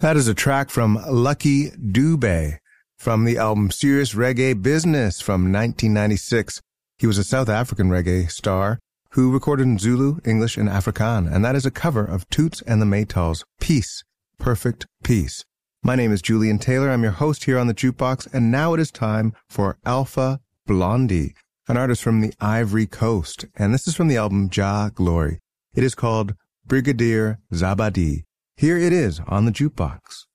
That is a track from Lucky Dube from the album Serious Reggae Business from 1996. He was a South African reggae star who recorded in Zulu, English, and Afrikaans, and that is a cover of Toots and the Maytals, Peace, Perfect Peace. My name is Julian Taylor. I'm your host here on the Jukebox, and now it is time for Alpha Blondy, an artist from the Ivory Coast, and this is from the album Jah Glory. It is called Brigadier Zabadi. Here it is on the Jukebox.